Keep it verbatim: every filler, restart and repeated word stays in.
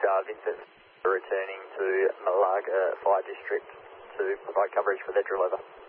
uh, Vincent returning to Malaga Fire District to provide coverage for their drill over.